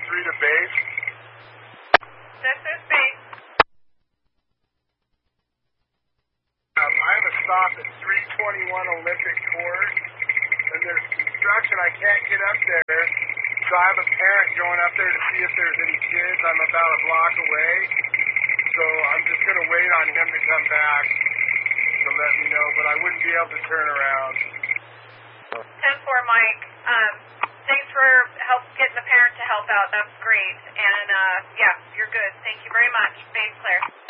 3 to base. This is base. I have a stop at 321 Olympic Court, and there's construction. I can't get up there, so I have a parent going up there to see if there's any kids. I'm about a block away, so I'm just going to wait on him to come back to let me know, but I wouldn't be able to turn around. 10-4, Mike. Thanks for getting the parent to help out. That's great. And, yeah, you're good. Thank you very much. Base clear.